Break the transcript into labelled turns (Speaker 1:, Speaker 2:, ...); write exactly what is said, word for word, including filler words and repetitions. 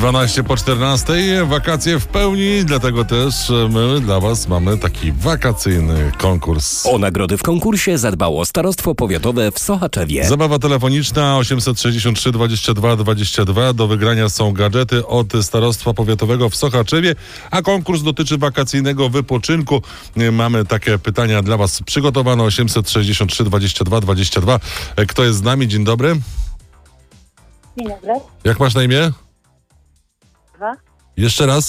Speaker 1: dwanaście po czternastej, wakacje w pełni, dlatego też my dla was mamy taki wakacyjny konkurs.
Speaker 2: O nagrody w konkursie zadbało Starostwo Powiatowe w Sochaczewie.
Speaker 1: Zabawa telefoniczna osiemset sześćdziesiąt trzy dwadzieścia dwa dwadzieścia dwa. Do wygrania są gadżety od Starostwa Powiatowego w Sochaczewie, a konkurs dotyczy wakacyjnego wypoczynku. Mamy takie pytania dla was przygotowane. osiemset sześćdziesiąt trzy dwadzieścia dwa dwadzieścia dwa. Kto jest z nami? Dzień dobry.
Speaker 3: Dzień dobry.
Speaker 1: Jak masz na imię?
Speaker 3: Dwa.
Speaker 1: Jeszcze raz.